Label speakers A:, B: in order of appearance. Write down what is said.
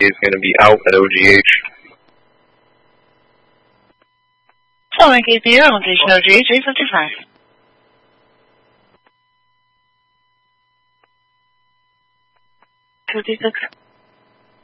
A: is going to be out at OGH.
B: Following KPO, location OGH 855. Cody 6.